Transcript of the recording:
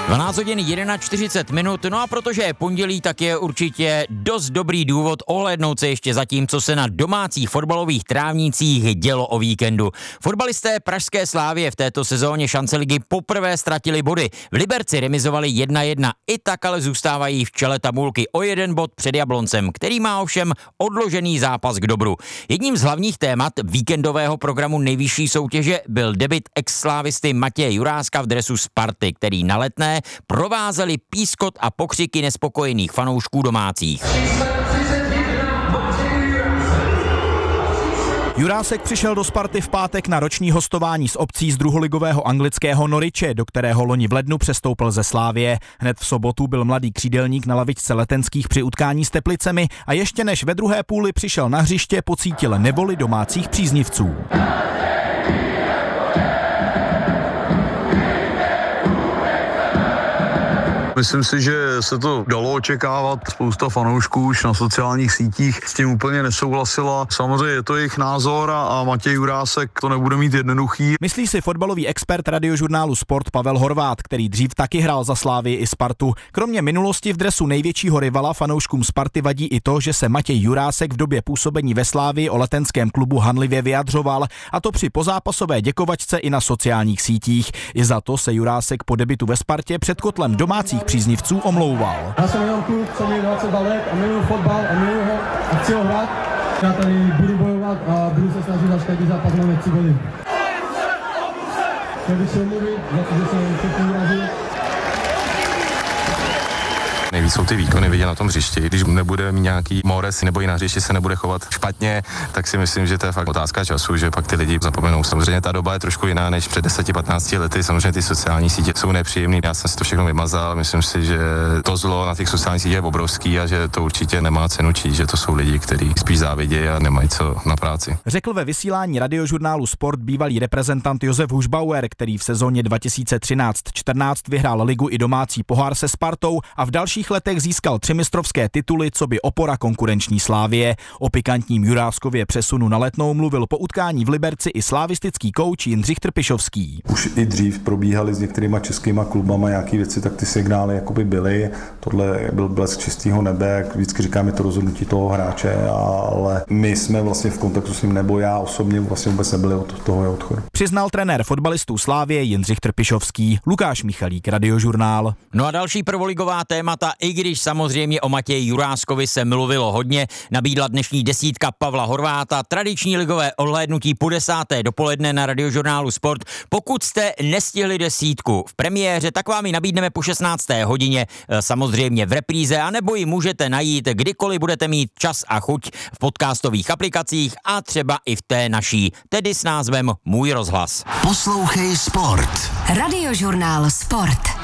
12 hodin 41:40, no a protože je pondělí, tak je určitě dost dobrý důvod ohlédnout se ještě za tím, co se na domácích fotbalových trávnících dělo o víkendu. Fotbalisté pražské Slavie v této sezóně šance ligy poprvé ztratili body. V Liberci remizovali 1-1, i tak ale zůstávají v čele tabulky o jeden bod před Jabloncem, který má ovšem odložený zápas k dobru. Jedním z hlavních témat víkendového programu nejvyšší soutěže byl debut ex-slávisty Matěje Juráska v dresu Sparty, který na Letné provázeli pískot a pokřiky nespokojených fanoušků domácích. Jurásek přišel do Sparty v pátek na roční hostování s opcí z druholigového anglického Norwiche, do kterého loni v lednu přestoupil ze Slavie. Hned v sobotu byl mladý křídelník na lavičce Letenských při utkání s Teplicemi a ještě než ve druhé půli přišel na hřiště, pocítil nevoli domácích příznivců. Myslím si, že se to dalo očekávat. Spousta fanoušků už na sociálních sítích s tím úplně nesouhlasila. Samozřejmě je to jejich názor a Matěj Jurásek to nebude mít jednoduchý. Myslí si fotbalový expert radiožurnálu Sport Pavel Horvát, který dřív taky hrál za Slávii i Spartu. Kromě minulosti v dresu největšího rivala fanouškům Sparty vadí i to, že se Matěj Jurásek v době působení ve Slávii o letenském klubu hanlivě vyjadřoval, a to při pozápasové děkovačce i na sociálních sítích. I za to se Jurásek po debutu ve Spartě před kotlem domácích příznivců omlouval. Já jsem jenom kluk, co mě 22 let a miluji fotbal a miluji ho a chci ho hrát. Já tady budu bojovat a budu se snažit až každý zápas máme 3 body. Chtěl bych se omluvit za to, že jsem všechny urazil. Nejvíc jsou ty výkony vidět na tom hřišti. Když nebude mít nějaký mores nebo i na hřišti se nebude chovat špatně, tak si myslím, že to je fakt otázka času, že pak ty lidi zapomenou. Samozřejmě ta doba je trošku jiná než před 10-15 lety. Samozřejmě ty sociální sítě jsou nepříjemné. Já jsem si to všechno vymazal. Myslím si, že to zlo na těch sociálních sítích je obrovský a že to určitě nemá cenu číst, že to jsou lidi, kteří spíš závidějí a nemají co na práci. Řekl ve vysílání radiožurnálu Sport bývalý reprezentant Josef Hušbauer, který v sezóně 2013-14 vyhrál ligu i domácí pohár se Spartou a v dalších letech získal 3 mistrovské tituly, coby opora konkurenční Slávie. O pikantním Juráskově přesunu na Letnou mluvil po utkání v Liberci i slavistický kouč Jindřich Trpišovský. Už i dřív probíhaly s některýma českýma klubama nějaké věci, tak ty signály jakoby byly. Tohle byl blesk čistého nebe, jak vždycky říkám, je to rozhodnutí toho hráče, ale my jsme vlastně v kontaktu s ním, nebo já osobně vlastně vůbec nebyli od toho jeho odchodu. Přiznal trenér fotbalistů Slávie Jindřich Trpišovský. Lukáš Michalík, Radiožurnál. No a další prvoligová témata, i když samozřejmě o Matěji Juráskovi se mluvilo hodně, nabídla dnešní desítka Pavla Horváta, tradiční ligové odhlédnutí po 10. dopoledne na Radiožurnálu Sport. Pokud jste nestihli desítku v premiéře, tak vám ji nabídneme po 16. hodině, samozřejmě v repríze, anebo ji můžete najít kdykoliv budete mít čas a chuť v podcastových aplikacích a třeba i v té naší, tedy s názvem Můj rozhlas. Poslouchej Sport. Radiožurnál Sport.